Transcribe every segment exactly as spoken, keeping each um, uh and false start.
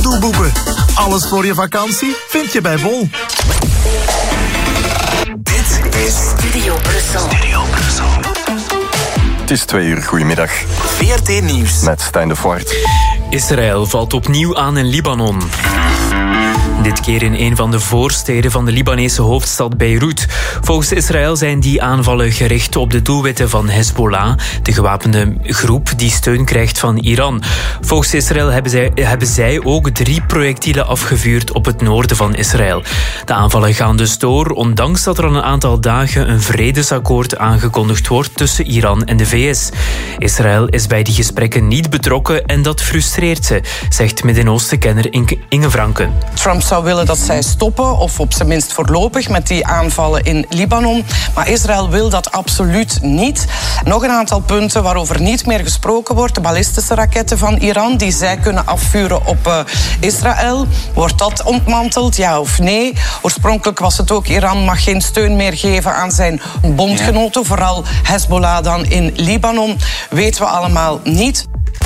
Doe boeken. Alles voor je vakantie vind je bij Bol. Dit is Studio Brussel. Studio Brussel. Het is twee uur, goedemiddag. V R T Nieuws. Met Stijn de Voort. Israël valt opnieuw aan in Libanon. Dit keer in een van de voorsteden van de Libanese hoofdstad Beirut. Volgens Israël zijn die aanvallen gericht op de doelwitten van Hezbollah, de gewapende groep die steun krijgt van Iran. Volgens Israël hebben zij, hebben zij ook drie projectielen afgevuurd op het noorden van Israël. De aanvallen gaan dus door, ondanks dat er al een aantal dagen een vredesakkoord aangekondigd wordt tussen Iran en de V S. Israël is bij die gesprekken niet betrokken en dat frustreert ze, zegt Midden-Oosten-kenner Inge Franken. Trump zou willen dat zij stoppen, of op zijn minst voorlopig, met die aanvallen in Libanon. Maar Israël wil dat absoluut niet. Nog een aantal punten waarover niet meer gesproken wordt. De ballistische raketten van Iran, die zij kunnen afvuren op uh, Israël. Wordt dat ontmanteld, ja of nee? Oorspronkelijk was het ook, Iran mag geen steun meer geven aan zijn bondgenoten. Vooral Hezbollah dan in Libanon. Weten we allemaal niet.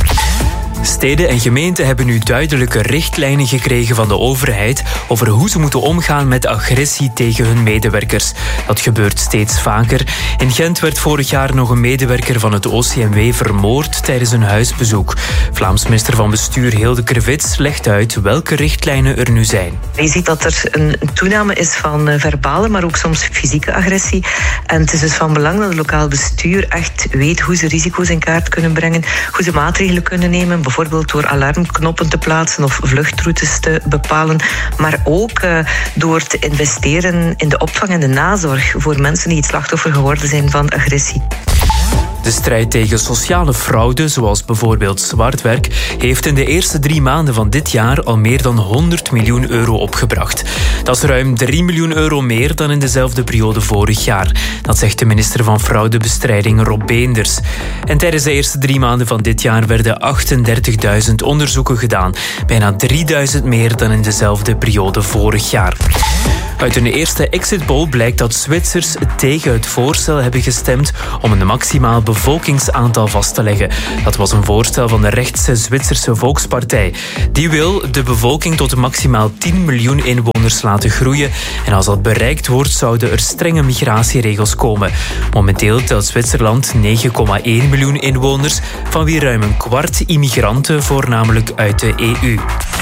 Steden en gemeenten hebben nu duidelijke richtlijnen gekregen van de overheid over hoe ze moeten omgaan met agressie tegen hun medewerkers. Dat gebeurt steeds vaker. In Gent werd vorig jaar nog een medewerker van het O C M W vermoord tijdens een huisbezoek. Vlaams minister van Bestuur Hilde Krevits legt uit welke richtlijnen er nu zijn. Je ziet dat er een toename is van verbale, maar ook soms fysieke agressie. En het is dus van belang dat het lokaal bestuur echt weet hoe ze risico's in kaart kunnen brengen, hoe ze maatregelen kunnen nemen, bijvoorbeeld door alarmknoppen te plaatsen of vluchtroutes te bepalen, maar ook uh, door te investeren in de opvang en de nazorg voor mensen die het slachtoffer geworden zijn van agressie. De strijd tegen sociale fraude, zoals bijvoorbeeld zwartwerk, heeft in de eerste drie maanden van dit jaar al meer dan honderd miljoen euro opgebracht. Dat is ruim drie miljoen euro meer dan in dezelfde periode vorig jaar. Dat zegt de minister van Fraudebestrijding Rob Beenders. En tijdens de eerste drie maanden van dit jaar werden achtendertigduizend onderzoeken gedaan. Bijna drieduizend meer dan in dezelfde periode vorig jaar. Uit een eerste exit poll blijkt dat Zwitsers tegen het voorstel hebben gestemd om een maximaal bevolkingsaantal vast te leggen. Dat was een voorstel van de rechtse Zwitserse Volkspartij. Die wil de bevolking tot maximaal tien miljoen inwoners laten groeien. En als dat bereikt wordt, zouden er strenge migratieregels komen. Momenteel telt Zwitserland negen komma één miljoen inwoners, van wie ruim een kwart immigranten, voornamelijk uit de E U.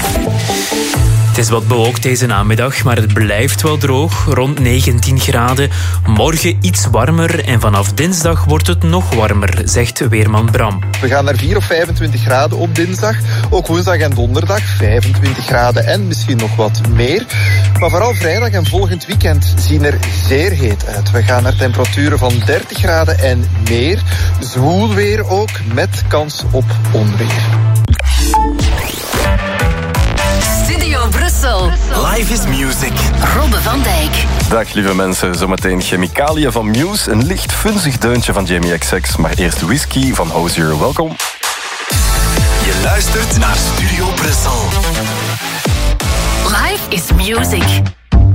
Het is wat bewolkt deze namiddag, maar het blijft wel droog, rond negentien graden. Morgen iets warmer en vanaf dinsdag wordt het nog warmer, zegt weerman Bram. We gaan naar vier of vijfentwintig graden op dinsdag. Ook woensdag en donderdag vijfentwintig graden en misschien nog wat meer. Maar vooral vrijdag en volgend weekend zien er zeer heet uit. We gaan naar temperaturen van dertig graden en meer. Zwoel weer ook, met kans op onweer. Studio Brussel. Live is music. Robbe van Dijk. Dag lieve mensen, zometeen chemicaliën van Muse, een licht funzig deuntje van Jamie X X, maar eerst whisky van Hozier. Welkom. Je luistert naar Studio Brussel. Live is music.